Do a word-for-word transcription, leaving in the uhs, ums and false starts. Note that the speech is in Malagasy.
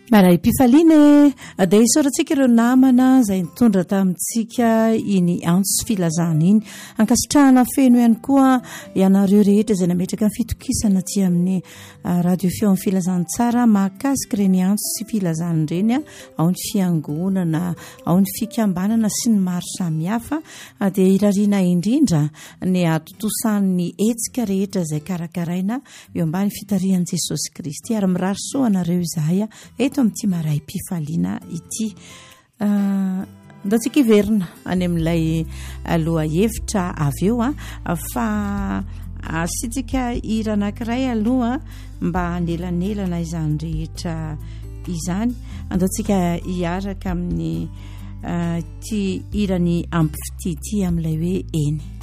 maray mpifaliana dia isaorantsika ireo namana izay nitondra tamintsika iny antso filazana iny ankasitrahana feno ihany koa ianareo rehetra izay nametraka amin'ny fitokisana aty amin'ny radio feo amin'ny filazana tsara mahakasika ireny antso sy filazana ireny ao ny fiangonana ao ny fikambanana sy ny maro samihafa dia irariana indrindra ny atotosan'ny hetsika rehetra izay karakaraina eo ambany fitarihan'i Jesosy Kristy ary mirary soa anareo izahay eto amin'ity maray mpifaliana ity ndatsika iverina any amin'ilay aloha hevitra avy eo fa asitsika hira anankiray aloha mba hanelanelana izany rehetra izany andatsika hiaraka amin'ny ty hirany ampifity ity amin'ilay hoe eny